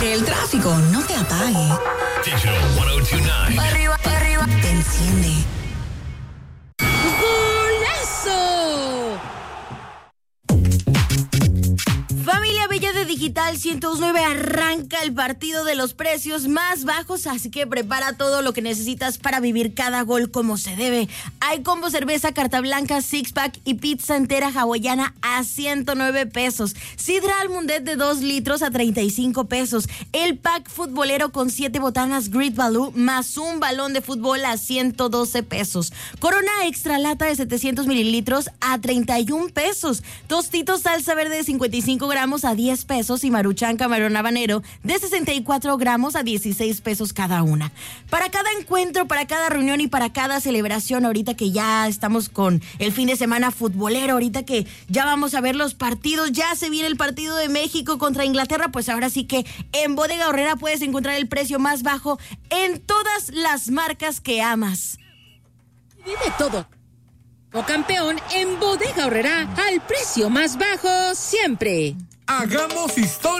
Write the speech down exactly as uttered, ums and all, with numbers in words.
Que el tráfico no te apague. Digital ciento dos punto nueve. Arriba, arriba. Te enciende. ¡Golazo! Familia Bella de Digital ciento dos punto nueve, arranca el partido de los precios más bajos, así que prepara todo lo que necesitas para vivir cada gol como se debe. Hay combo cerveza, carta blanca, six pack y pizza entera hawaiana a ciento nueve pesos. Sidra Almundet de dos litros a treinta y cinco pesos. El pack futbolero con siete botanas Great Value más un balón de fútbol a ciento doce pesos. Corona extra lata de setecientos mililitros a treinta y un pesos. Tostitos salsa verde de cincuenta y cinco gramos a diez pesos y Maruchan camarón habanero de sesenta y cuatro gramos a dieciséis pesos cada una. Para cada encuentro, para cada reunión y para cada celebración, ahorita que ya estamos con el fin de semana futbolero, ahorita que ya vamos a ver los partidos, ya se viene el partido de México contra Inglaterra, pues ahora sí que en Bodega Aurrera puedes encontrar el precio más bajo en todas las marcas que amas. Vive todo o campeón en Bodega Aurrera al precio más bajo siempre. Hagamos historia.